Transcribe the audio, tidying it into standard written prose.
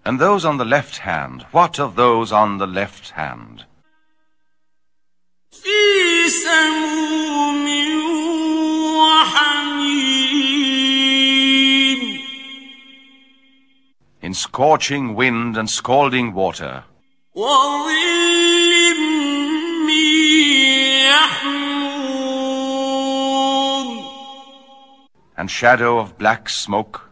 And those on the left hand, what of those on the left hand? في سموم وحميم. In scorching wind and scalding water. وظل من يحموم. And shadow of black smoke.